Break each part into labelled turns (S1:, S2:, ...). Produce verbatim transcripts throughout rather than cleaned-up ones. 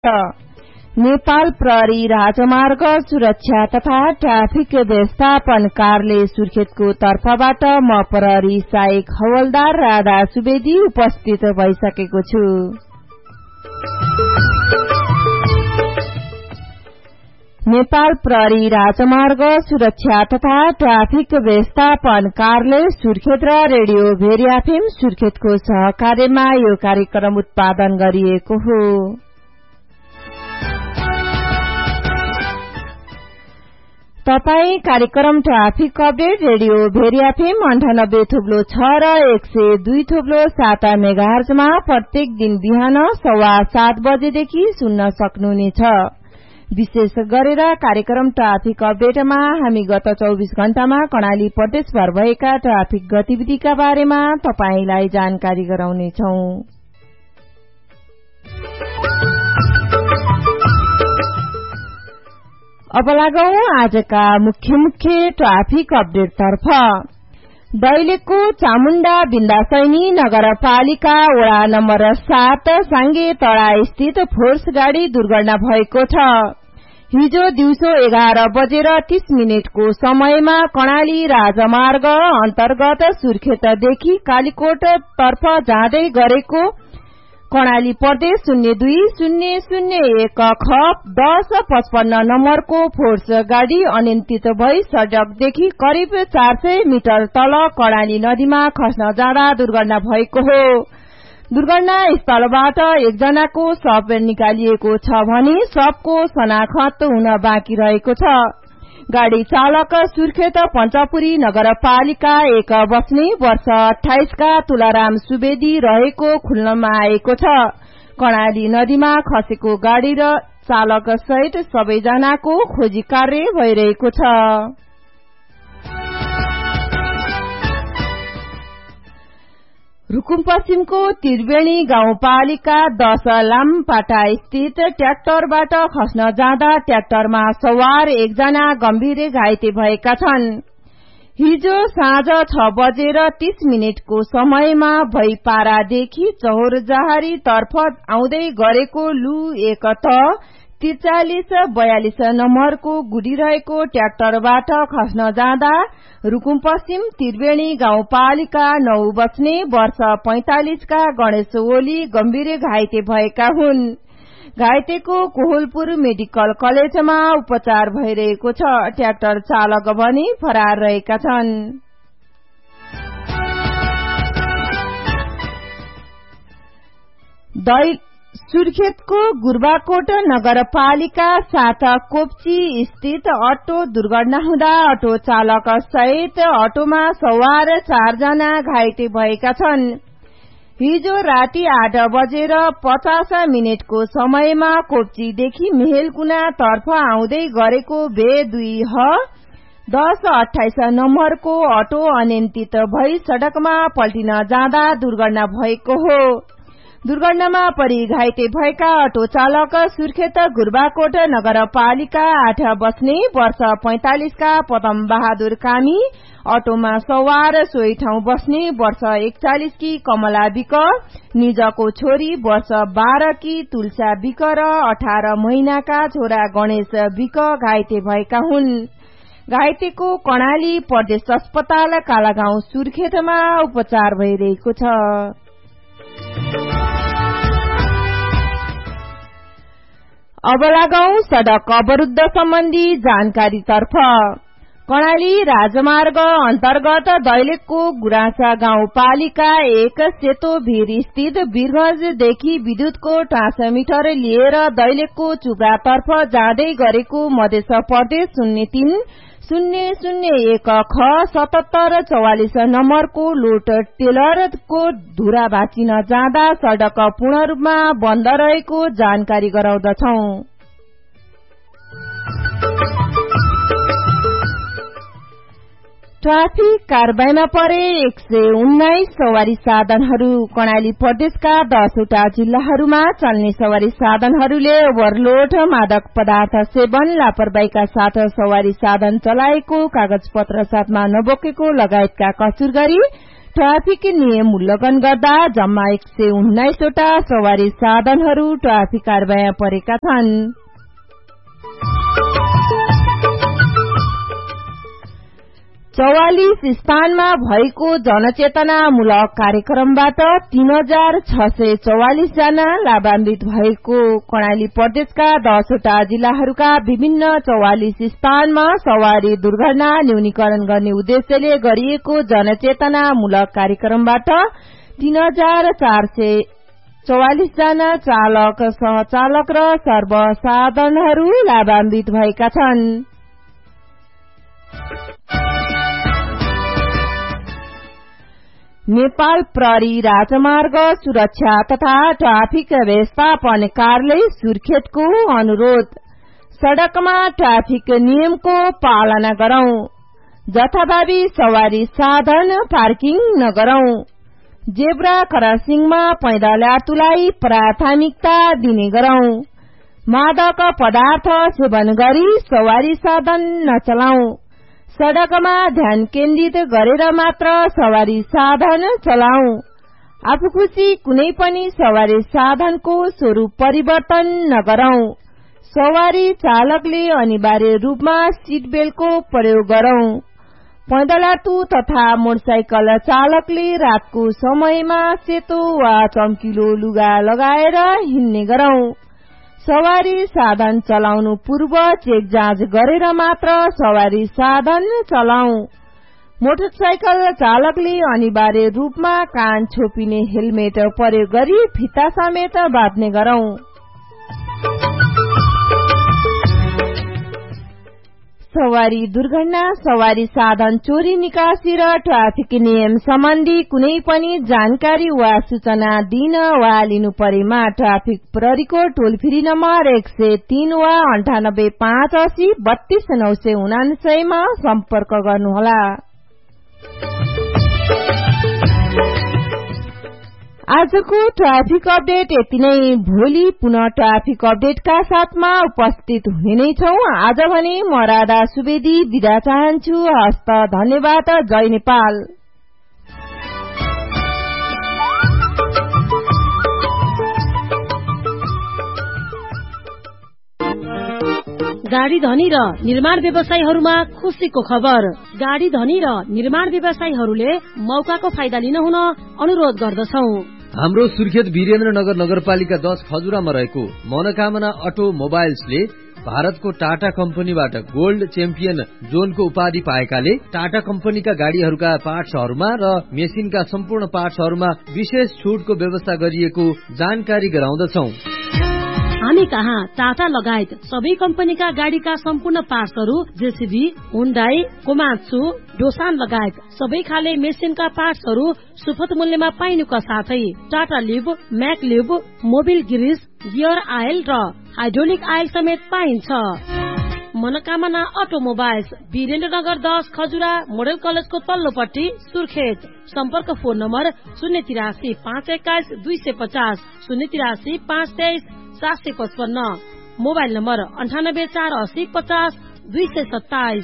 S1: नेपाल प्रहरी राजमार्ग सुरक्षा तथा ट्राफिक व्यवस्थापन कार्यालय सुर्खेतको तर्फबाट म प्रहरी सहायक हवलदार राधा सुवेदी उपस्थित भइसकेको छु। नेपाल प्रहरी राजमार्ग सुरक्षा तथा ट्राफिक व्यवस्थापन कार्यालय सुर्खेत र रेडियो भेरी एफएम सुर्खेतको सहकार्यमा यो कार्यक्रम उत्पादन गरिएको हो। तपाई कार्यक्रम traffic update radio very FM अन्ठानब्बे थोप्लो छ र एक सय दुई थोप्लो सात मेगाहर्जमा प्रत्येक दिन बिहान सवा सात बजेदेखि सुन्न सक्नुहुनेछ। विशेष गरेर कार्यक्रम ट्राफिक अपडेटमा हामी गत चौबीस घण्टामा कर्णाली प्रदेशभर भएका ट्राफिक गतिविधिका बारेमा तपाईंलाई जानकारी गराउनेछौ। अब लागौं आजका मुख्य मुख्य ट्राफिक अपडेट तर्फ। दैलेखको चामुण्डा बिन्दासैनी नगरपालिका वडा नम्बर सात सांगे तडा स्थित फोर्स गाड़ी दुर्घटना भएको छ। हिजो दिउँसो एघार बजेर तीस मिनटको समयमा कर्णाली राजमार्ग अन्तर्गत सुर्खेतदेखि कालीकोट तर्फ जाँदै गरेको कर्णाली प्रदेश शून्य दुई शून्य शून्य एक ख दस पचपन्न नम्बरको फोर्स गाड़ी अनियन्त्रित भई सड़कदेखि करिब चार सय मिटर तल कर्णाली नदीमा खस्न जाँदा दुर्घटना भएको हो। दुर्घटना स्थलबाट एकजनाको शव निकालिएको छ भने शवको शनाखत हुन बाँकी रहेको छ। गाड़ी चालक सुर्खेत पञ्चपुरी नगरपालिका एक बस्ने वर्ष अठाइस का तुलाराम सुवेदी रहेको खुल्नमा आएको छ। कर्णाली नदीमा खसेको गाड़ी र चालक सहित सबैजनाको खोजी कार्य भइरहेको छ। रुकुम पश्चिमको त्रिवेणी गाउँपालिका दश लामपाटा स्थित ट्र्याक्टरबाट खस्न जाँदा ट्र्याक्टरमा सवार एकजना गम्भीर घाइते भएका छन्। हिजो साँझ छ बजेर तीस मिनटको समयमा भइपारादेखि चौरजहारी तर्फ आउँदै गरेको लु एक त त्रिचालिस बयालिस नम्बरको गुडिरहेको ट्र्याक्टरबाट खस्न जाँदा रुकुम पश्चिम त्रिवेणी गाउँपालिका नौ बस्ने वर्ष पैंतालिस का गणेश ओली गम्भीर घाइते भएका हुन्। घाइतेको कोहलपुर मेडिकल कलेजमा उपचार भइरहेको छ। ट्र्याक्टर चालक भने फरार रहेका छन्। सुर्खेतको गुर्बाकोट नगरपालिका साथ कोप्ची स्थित अटो दुर्घटना हुँदा अटो चालक सहित अटोमा सवार चारजना घाइते भएका छन्। हिजो राति आठ बजेर पचास मिनटको समयमा कोप्चीदेखि मेहेलकुना तर्फ आउँदै गरेको बे दुई ह दस अठाइस नम्बरको अटो अनियन्त्रित भई सड़कमा पल्टिन जाँदा दुर्घटना भएको हो। दुर्घटनामा परि घाइते भएका अटो चालक सुर्खेत गुर्बाकोट नगरपालिका आठ बस्ने वर्ष पैंतालिस का पदम बहादुर कामी, अटोमा सवार सोही ठाउँ बस्ने वर्ष एकचालिस की कमला विक, निजको छोरी वर्ष बाह्र की तुलसा विक र अठार महिनाका छोरा गणेश विक घाइते भएका हुन्। घाइतेको कर्णाली प्रदेश अस्पताल कालागाउँ सुर्खेतमा उपचार भइरहेको छ। अब लागौं सड़क अवरुद्ध सम्बन्धी जानकारी तर्फ। कर्णाली राजमार्ग अन्तर्गत दैलेखको गुराँसा गाउँपालिका एक सेतो भीर स्थित वीरगंजदेखि विद्युतको ट्रान्समिटर लिएर दैलेखको चुब्रातर्फ जाँदै गरेको मध्य प्रदेश शून्य तीन शून्य शून्य एक ख सतहत्तर चौवालिस नम्बरको लोड टेलरको धुरा भाँचिन जाँदा सड़क पूर्ण रूपमा बन्द रहेको जानकारी गराउँदछौ। ट्राफिक कारबाहीमा परे एक सय उन्नाइस सवारी साधनहरू। कर्णाली प्रदेशका दसवटा जिल्लाहरूमा चल्ने सवारी साधनहरूले ओभरलोड, मादक पदार्थ सेवन, लापरवाहीका साथ सवारी साधन चलाएको, कागज पत्र साथमा नबोकेको लगायतका कसुर गरी ट्राफिक नियम उल्लंघन गर्दा जम्मा एक सय उन्नाइसवटा सवारी साधनहरू ट्राफिक कारबाहीमा परेका छन्। चौवालिस स्थानमा भएको जनचेतनामूलक कार्यक्रमबाट तीन हजार छ सय चौवालिस जना लाभान्वित भएको कर्णाली प्रदेशका दसवटा जिल्लाहरूका विभिन्न चौवालिस स्थानमा सवारी दुर्घटना न्यूनीकरण गर्ने उद्देश्यले गरिएको जनचेतनामूलक कार्यक्रमबाट तीन हजार चार सय चौवालिस जना चालक, सहचालक र सर्वसाधारणहरू लाभान्वित भएका छन्। नेपाल प्रहरी राजमार्ग सुरक्षा तथा ट्राफिक व्यवस्थापन कार्यालय सुर्खेतको अनुरोध, सड़कमा ट्राफिक नियमको पालना गरौं, जथाभावी सवारी साधन पार्किङ नगरौं, जेब्रा क्रसिङमा पैदल यात्रुलाई प्राथमिकता दिने गरौं, मादक पदार्थ सेवन गरी सवारी साधन नचलाऊ, सड़कमा ध्यान केन्द्रित गरेर मात्र सवारी साधन चलाऊ, आफू खुशी कुनै पनि सवारी साधनको स्वरूप परिवर्तन नगरौं, सवारी चालकले अनिवार्य रूपमा सीट बेल्टको प्रयोग गरौं, पैदल यात्रु तथा मोटरसाइकल चालकले रातको समयमा सेतो वा चम्किलो लुगा लगाएर हिँड्ने गरौं, सवारी साधन चलाउनु पूर्व चेक जाँच गरेर मात्र सवारी साधन चलाऊ, मोटरसाइकल चालकले अनिवार्य रूपमा कान छोपिने हेलमेट प्रयोग गरी फिता समेत बाँध्ने गरौं। सवारी दुर्घटना, सवारी साधन चोरी निकासी र ट्राफिक नियम सम्बन्धी कुनै पनि जानकारी वा सूचना दिन वा लिनु परेमा ट्राफिक प्रहरीको टोल फ्री नम्बर एक सय तीन वा अन्ठानब्बे पाँच अस्सी बत्तीस नौ सय उनासयमा सम्पर्क गर्नुहोला। आजको ट्राफिक अपडेट यति नै। भोलि पुनः ट्राफिक अपडेटका साथमा उपस्थित हुने नै छौं। आज भने म राधा सुवेदी बिदा चाहन्छु। हस्त धन्यवाद। जय नेपाल।
S2: गाडी धनी र निर्माण व्यवसायीहरूमा खुशीको खबर। गाडी धनी र निर्माण व्यवसायीहरूले मौकाको फाइदा लिन हुन अनुरोध गर्दछौ।
S3: हाम्रो सुर्खेत वीरेन्द्रनगर नगरपालिका दस खजुरामा रहेको मनोकामना अटो मोबाइल्सले भारतको टाटा कम्पनीबाट गोल्ड च्याम्पियन जोनको उपाधि पाएकाले टाटा कम्पनीका गाड़ीहरूका पार्ट्सहरूमा र मेसिनका सम्पूर्ण पार्ट्सहरूमा विशेष छुटको व्यवस्था गरिएको जानकारी गराउँदछौ।
S2: हामी कहाँ टाटा लगायत सबै कम्पनीका गाडीका सम्पूर्ण पार्ट्सहरू जेसीबी, हुन्डाई, कोमात्सु, डोसान लगायत सबै खाले मेसिनका पार्ट्सहरू सुपथ मूल्यमा पाइनुका साथै Tata leave, MAC leave, Mobil गिरिस, गियर आयल र हाइड्रोलिक आयल समेत पाइन्छ। मनोकामना अटोमोबाइल्स, वीरेन्द्रनगर दस खजुरा मोडल कलेजको तल्लोपट्टि सुर्खेत। सम्पर्क फोन नम्बर शून्य तिरासी पाँच एक्काइस दुई सय पचास, शून्य तिरासी पाँच तेइस सात सय पचपन्न, मोबाइल नम्बर अन्ठानब्बे चार अस्सी पचास दुई सय सत्ताइस।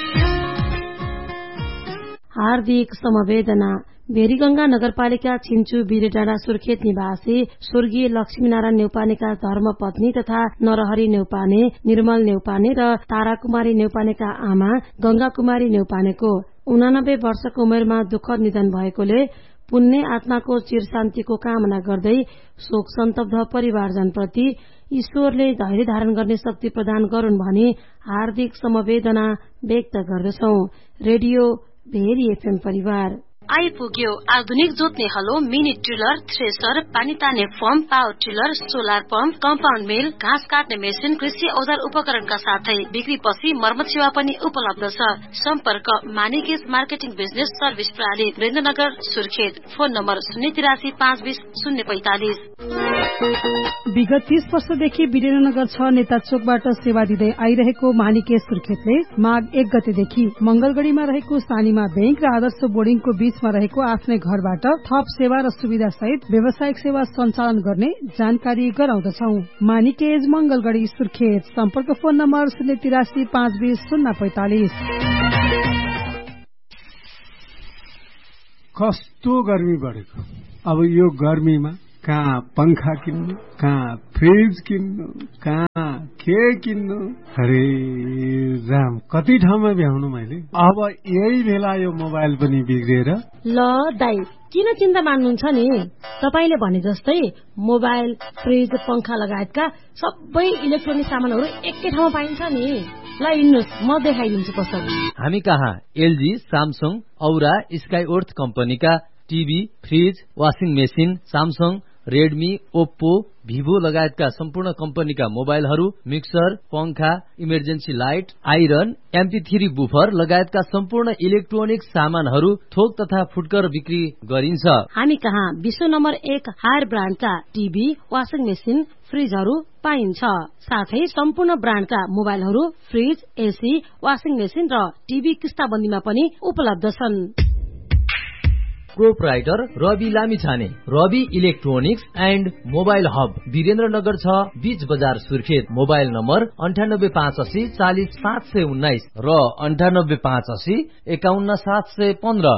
S2: हार्दिक समवेदना। भेरीगंगा नगरपालिका छिन्चु बिरेडाँडा सुर्खेत निवासी स्वर्गीय लक्ष्मीनारायण नेउपानेका धर्मपत्नी तथा नरहरी नेउपाने, निर्मल नेउपाने र ताराकुमारी नेउपानेका आमा गंगा कुमारी नेउपानेको उनानब्बे वर्षको उमेरमा दुःखद निधन भएकोले पुण्य आत्माको चिरशान्तिको कामना गर्दै शोक सन्तप्त परिवारजनप्रति ईश्वरले धैर्य धारण गर्ने शक्ति प्रदान गरून् भनी हार्दिक समवेदना व्यक्त गर्दछौ। रेडियो भेरी एफएम परिवार
S4: आइपुग्यो। आधुनिक जोत्ने हलो, मिनी टिलर, थ्रेसर, पानी तान्ने form, power tiller, solar pump, compound मिल, घाँस काट्ने मेसिन, कृषि औजार उपकरणका साथै बिक्रीपछि मर्मत सेवा पनि उपलब्ध छ। सम्पर्क मानिकेस मार्केटिङ बिजनेस सर्भिस प्रणाली, वीरेन्द्रनगर सुर्खेत। फोन नम्बर शून्य तिरासी पाँच बीस शून्य पैंतालिस।
S5: विगत तीस वर्षदेखि वीरेन्द्रनगर छ नेता चोकबाट सेवा दिँदै आइरहेको मानिकेस सुर्खेतले माघ एक गतेदेखि मंगलगढ़ीमा रहेको सानीमा बैंक र आदर्श बोर्डिङको बीचमा रहेको आफ्नै घरबाट थप सेवा र सुविधा सहित व्यावसायिक सेवा सञ्चालन गर्ने जानकारी गराउँदछौ। मानिकेज मंगलगढ़ी सुर्खेत। सम्पर्क फोन नम्बर शून्य तिरासी पाँच बीस शून्य पैंतालिस।
S6: कस्तो गर्मी बढेको। अब यो गर्मीमा कहाँ पंखा किन्नु, कहाँ फ्रिज किन्नु, कहाँ के किन्नु, अरे राम कति ठाउँमा भ्याउनु मैले। अब यही बेला यो मोबाइल पनि बिग्रेर।
S2: ल दाइ किन चिन्ता मान्नुहुन्छ नि, तपाईले भने जस्तै मोबाइल, फ्रिज, पंखा लगायतका सबै इलेक्ट्रोनिक सामानहरू एकै ठाउँमा पाइन्छ नि। ल हिँड्नुहोस् म देखाइदिन्छु पसल।
S3: हामी कहाँ एलजी, सामसङ, औरा, स्काइवर्थ कम्पनीका TV, fridge, washing machine, Samsung, Redmi, Oppo, Vivo लगायतका सम्पूर्ण कम्पनीका मोबाइलहरू, मिक्सर, पंखा, emergency light, iron, MP three buffer लगायतका सम्पूर्ण इलेक्ट्रोनिक सामानहरू थोक तथा फुटकर बिक्री गरिन्छ।
S2: हामी कहाँ विश्व नम्बर एक हायर ब्रान्डका टिभी, वाशिङ मेसिन, फ्रिजहरू पाइन्छ। साथै सम्पूर्ण ब्रान्डका मोबाइलहरू, फ्रिज, एसी, वाशिङ मेसिन र टिभी किस्ताबन्दीमा पनि उपलब्ध छन्।
S3: Proprietor Rabi Lamichhane, Rabi electronics and mobile hub, Birendranagar छ, बीच बजार सुर्खेत। मोबाइल नम्बर अन्ठानब्बे पाँच असी चालिस सात सय उन्नाइस र अन्ठानब्बे पाँच असी एकाउन्न सात सय पन्ध्र।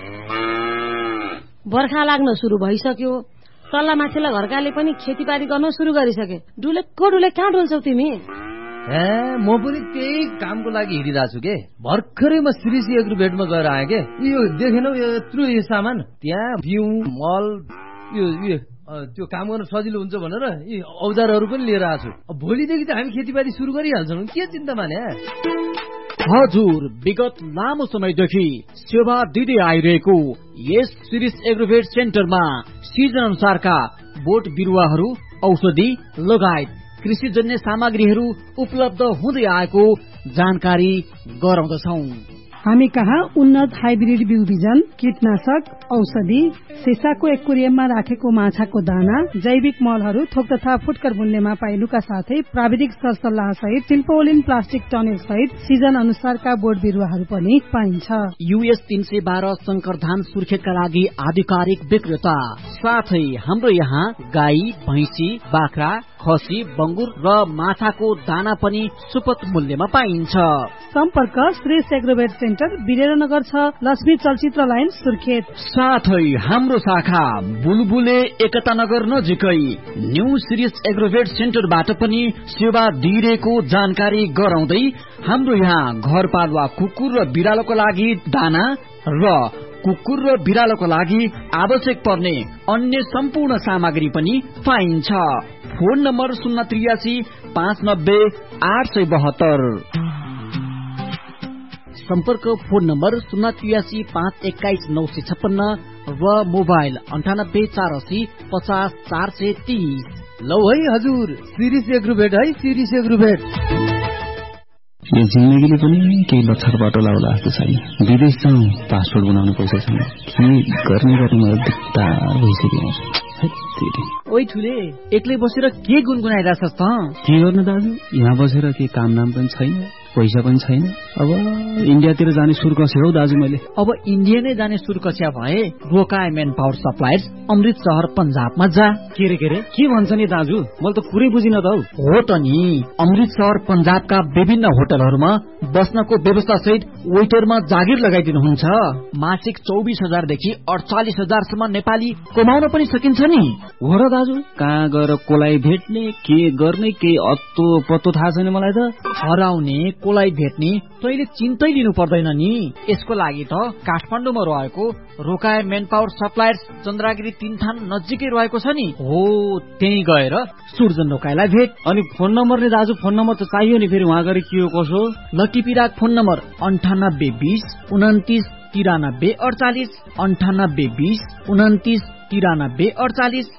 S2: बर्खा लाग्न सुरु भइसक्यो, तल्ला माथिल्ला घरकाले पनि खेतीबारी गर्न सुरु गरिसके। डुलेको डुले कहाँ डुल्छौ तिमी?
S3: ए म पनि त्यही कामको लागि हिँडिरहेको छु के। भर्खरै म श्रीसी एग्रोभेटमा गएर आएँ के। यो देखेनौ यत्रो यो सामान, त्यहाँ बिउ, मल, यो त्यो काम गर्न सजिलो हुन्छ भनेर यी औजारहरू पनि लिएर आएको छु। भोलिदेखि त हामी खेतीबारी सुरु गरिहाल्छौँ, के चिन्ता माने।
S7: हजुर, विगत लामो समयदेखि सेवा दिँदै आइरहेको यस सिरिस एग्रोभेट सेन्टरमा सिजन अनुसारका बोट बिरुवाहरू, औषधि लगायत कृषिजन्य सामग्रीहरू उपलब्ध हुँदै आएको जानकारी गराउँदछौं।
S5: हामी कहाँ उन्नत हाइब्रिड बिउ बिजन, कीटनाशक, औषधि, सिसाको एक्वेरियममा राखेको माछाको दाना, जैविक मलहरू थोक तथा फुटकर मूल्यमा पाइनुका साथै प्राविधिक सरसल्लाह सहित टिम्पोलिन प्लास्टिक टनेल सहित सिजन अनुसारका बोट बिरुवाहरू पनि पाइन्छ।
S7: युएस तीन सय बाह्र शंकर धाम सुर्खेतका लागि आधिकारिक विक्रेता। साथै हाम्रो यहाँ गाई, भैंसी, बाख्रा, खसी, बंगुर र माछाको दाना पनि सुपथ मूल्यमा पाइन्छ।
S5: सम्पर्क श्री एग्रोभेट सेन्टर, वीरेन्द्रनगर छ, लक्ष्मी चलचित्र लाइन सुर्खेत।
S7: साथै हाम्रो शाखा बुलबुले एकता नगर नजिकै न्यू सिरिस एग्रोभेट सेन्टरबाट पनि सेवा दिइरहेको जानकारी गराउँदै हाम्रो यहाँ घरपालुवा कुकुर र बिरालोको लागि दाना र कुकुर र बिरालोको लागि आवश्यक पर्ने अन्य सम्पूर्ण सामग्री पनि पाइन्छ। फोन नम्बर शून्य त्रियासी पाँच नब्बे आठ सय बहत्तर। सम्पर्क फोन नम्बर शून्य त्रियासी पाँच एक्काइस नौ सय छप्पन्न र मोबाइल अन्ठानब्बे चार असी पचास चार सय तीस।
S3: लौ है हजुर, सिरिस एग्रोभेट है, सिरिस एग्रोभेट।
S8: यो जिन्दगीले पनि केही लक्षर बाटो लाउला जस्तो छैन। विदेश जाउँ, पासपोर्ट बनाउनु पैसा छैन, के गर्ने गर्ने मलाई दिक्दार भइसक्यो।
S7: ओइ ठुले, एक्लै बसेर के गुनगुनाइरहेछस् त?
S8: के गर्नु दाजु, यहाँ बसेर के काम नाम पनि छैन, पैसा पनि छैन। अब इन्डियातिर जाने सुर कस्यो हौ दाजु मैले।
S7: अब इन्डिया नै जाने सुर कस्या भए रोकाए मेन पावर सप्लायर्स अमृत शहर पंजाबमा जा।
S8: के रे के रे के भन्छ नि दाजु, मैले त कुरै बुझिन त हौ।
S7: हो त नि, अमृत शहर पंजाबका विभिन्न होटलहरूमा बस्नको व्यवस्था सहित वेटरमा जागिर लगाइदिनुहुन्छ। मासिक चौबिस हजार देखि अडचालिस हजारसम्म नेपाली कमाउन पनि सकिन्छ नि।
S8: हो र दाजु, कहाँ गएर कोलाई भेट्ने, के गर्ने, के अत्तो पत्तो थाहा छैन मलाई त।
S7: हराउने कोलाई भेट्ने तैले चिन्तै लिनु पर्दैन नि। यसको लागि त काठमाडौँमा रहेको रोकाए मेन पावर सप्लायर्स चन्द्रागिरी तीन थान नजिकै रहेको छ नि। हो, त्यही गएर सुर्जन रोकाएलाई भेट।
S8: अनि फोन नम्बर नि दाजु, फोन नम्बर त चाहियो नि, फेरि उहाँ गएर के हो कसो।
S7: लटिपिराक फोन नम्बर अन्ठानब्बे बीस उन्तिस तिरानब्बे अडचालिस, अन्ठानब्बे बीस उन्तिस तिरानब्बे अडचालिस।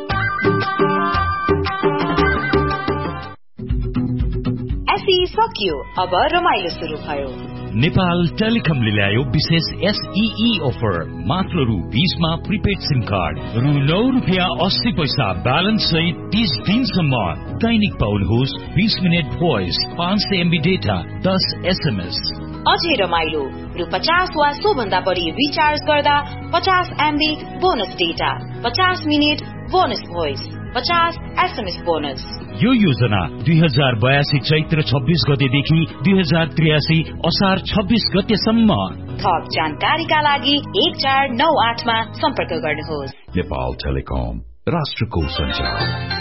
S9: सकियो, अब रमाइलो सुरु भयो।
S10: नेपाल टेलिकमले ल्यायो विशेष एसईई अफर। मात्र रु बीसमा प्रिपेड सिम कार्ड, रु नौ रुपियाँ अस्सी पैसा ब्यालेन्स सहित तीस दिनसम्म दैनिक पाउनुहोस् बीस मिनट भोइस, पाँच सय एमबी डेटा, दस एसएमएस।
S9: अझै रमाइलो, रु पचास वा सो भन्दा बढी रिचार्ज गर्दा पचास एमबी बोनस डेटा, पचास मिनट बोनस भोइस, पचास एसएमएस बोनस।
S10: यो योजना दुई हजार बयासी चैत्र छब्बीस गतेदेखि दुई हजार त्रियासी असार छब्बीस गतेसम्म।
S9: थप जानकारीका लागि एक चार नौ आठमा सम्पर्क गर्नुहोस्।
S10: नेपाल टेलिकम, राष्ट्रको सञ्चार।